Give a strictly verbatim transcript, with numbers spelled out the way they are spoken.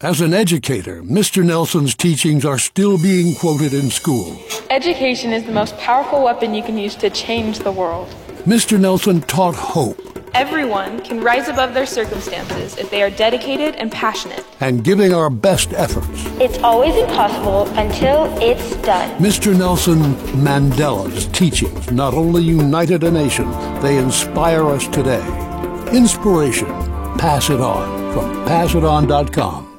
As an educator, Mister Nelson's teachings are still being quoted in school. Education is the most powerful weapon you can use to change the world. Mister Nelson taught hope. Everyone can rise above their circumstances if they are dedicated and passionate. And giving our best efforts. It's always impossible until it's done. Mister Nelson Mandela's teachings not only united a nation, they inspire us today. Inspiration. Pass it on from pass it on dot com.